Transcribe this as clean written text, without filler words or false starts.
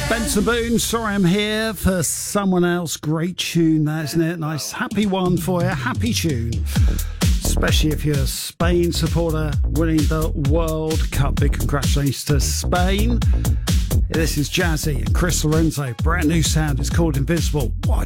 Benson Boone, sorry I'm here for someone else. Great tune, that, isn't it? Nice, happy one for you, happy tune. Especially if you're a Spain supporter winning the World Cup. Big congratulations to Spain. This is Jazzy and Chris Lorenzo. Brand new sound. It's called Invisible. What